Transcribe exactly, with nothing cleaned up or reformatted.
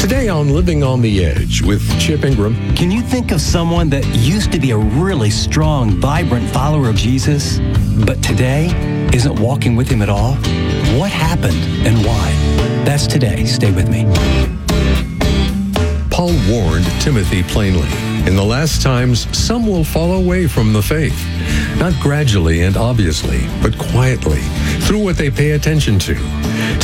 Today on Living on the Edge with Chip Ingram. Can you think of someone that used to be a really strong, vibrant follower of Jesus, but today isn't walking with him at all? What happened and why? That's today. Stay with me. Paul warned Timothy plainly, in the last times, some will fall away from the faith. Not gradually and obviously, but quietly, through what they pay attention to.